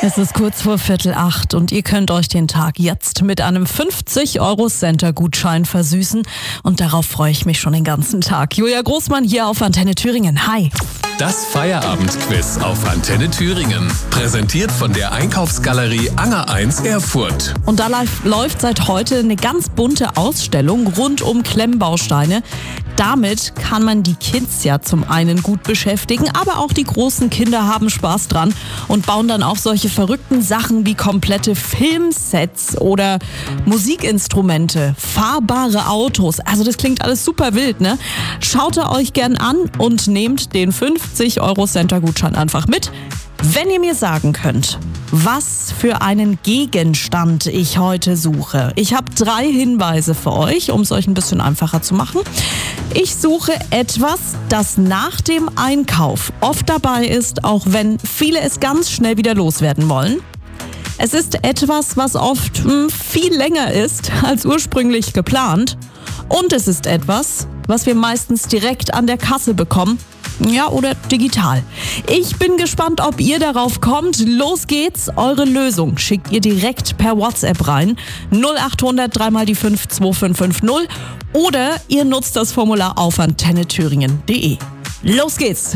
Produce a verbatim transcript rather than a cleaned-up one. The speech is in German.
Es ist kurz vor Viertel acht und ihr könnt euch den Tag jetzt mit einem fünfzig Euro Center-Gutschein versüßen. Und darauf freue ich mich schon den ganzen Tag. Julia Großmann hier auf Antenne Thüringen. Hi. Das Feierabendquiz auf Antenne Thüringen. Präsentiert von der Einkaufsgalerie Anger eins Erfurt. Und da läuft seit heute eine ganz bunte Ausstellung rund um Klemmbausteine. Damit kann man die Kids ja zum einen gut beschäftigen, aber auch die großen Kinder haben Spaß dran und bauen dann auch solche verrückten Sachen wie komplette Filmsets oder Musikinstrumente, fahrbare Autos. Also das klingt alles super wild, ne? Schaut ihr euch gern an und nehmt den fünfzig Euro Center-Gutschein einfach mit. Wenn ihr mir sagen könnt, was für einen Gegenstand ich heute suche. Ich habe drei Hinweise für euch, um es euch ein bisschen einfacher zu machen. Ich suche etwas, das nach dem Einkauf oft dabei ist, auch wenn viele es ganz schnell wieder loswerden wollen. Es ist etwas, was oft mh, viel länger ist als ursprünglich geplant. Und es ist etwas, was wir meistens direkt an der Kasse bekommen. Ja, oder digital. Ich bin gespannt, ob ihr darauf kommt. Los geht's. Eure Lösung schickt ihr direkt per WhatsApp rein. null acht hundert drei mal die fünf zwei fünf fünf null oder ihr nutzt das Formular auf antenne thüringen punkt de. Los geht's.